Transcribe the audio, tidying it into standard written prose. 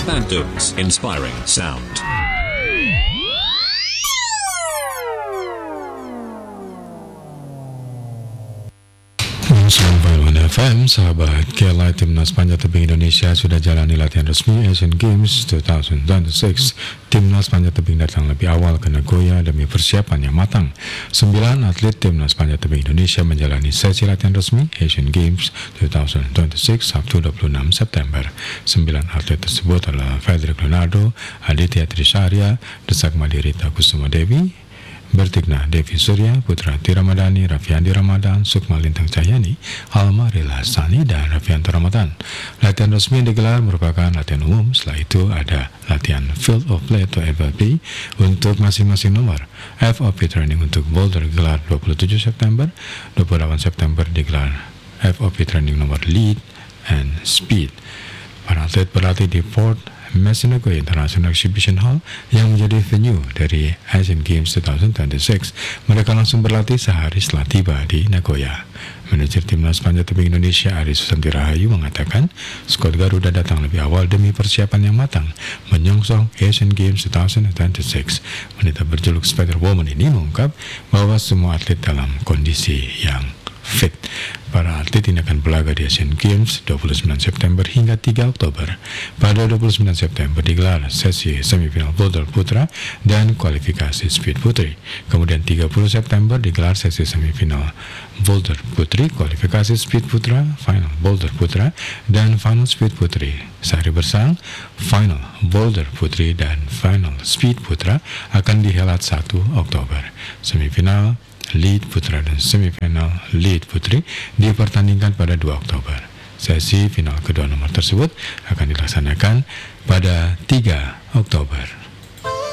Bantu's inspiring sound. FM, sahabat KLI Timnas Panjat Tebing Indonesia sudah jalani latihan resmi Asian Games 2026. Timnas Panjat Tebing datang lebih awal ke Nagoya demi persiapan yang matang. 9 atlet Timnas Panjat Tebing Indonesia menjalani sesi latihan resmi Asian Games 2026 Sabtu 26 September. 9 atlet tersebut adalah Frederick Leonardo, Aditya Trisarya, Desak Madirita Kusuma Dewi, Bertigna Devi Surya, Putra Tiramadani, Raffiandi Ramadan, Sukma Lintang Cahyani, Alma Rila Sani, dan Raffianto Ramadan. Latihan resmi yang digelar merupakan latihan umum. Setelah itu ada latihan Field of Play atau FOP untuk masing-masing nomor. FOP Training untuk boulder digelar 27 September, 28 September digelar FOP Training nomor Lead and Speed. Para atlet berlatih di Port Nagoya International Exhibition Hall yang menjadi venue dari Asian Games 2026. Mereka langsung berlatih sehari setelah tiba di Nagoya. Manajer Timnas Panjat Tebing Indonesia Aris Susanti Rahayu mengatakan skuad Garuda datang lebih awal demi persiapan yang matang menyongsong Asian Games 2026. Wanita berjuluk Spider-Woman ini mengungkap bahwa semua atlet dalam kondisi yang fit. Para atlet ini akan berlaga di Asian Games 29 September hingga 3 Oktober. Pada 29 September digelar sesi semifinal boulder putra dan kualifikasi speed putri. Kemudian 30 September digelar sesi semifinal boulder putri, kualifikasi speed putra, final boulder putra, dan final speed putri. Sehari berselang, final boulder putri dan final speed putra akan dihelat 1 Oktober. Semifinal lead putra dan semifinal lead putri dipertandingkan pada 2 Oktober. Sesi final kedua nomor tersebut akan dilaksanakan pada 3 Oktober.